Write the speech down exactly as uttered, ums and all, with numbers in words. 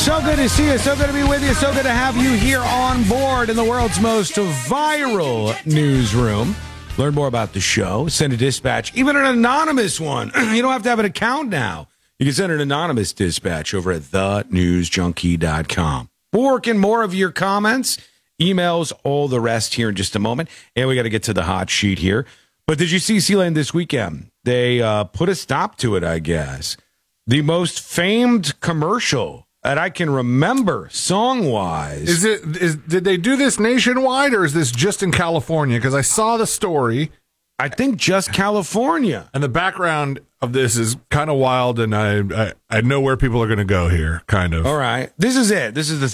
So good to see you. So good to be with you. So good to have you here on board in the world's most viral newsroom. Learn more about the show. Send a dispatch, even an anonymous one. You don't have to have an account now. You can send an anonymous dispatch over at the news junkie dot com. We're working more of your comments, emails, all the rest here in just a moment. And we got to get to the hot sheet here. But did you see Sealand this weekend? They uh, put a stop to it, I guess. The most famed commercial that I can remember song-wise. Is it? Is did they do this nationwide, or is this just in California? Because I saw the story. I think just California. And the background of this is kind of wild, and I, I I know where people are going to go here, kind of. All right. This is it. This is the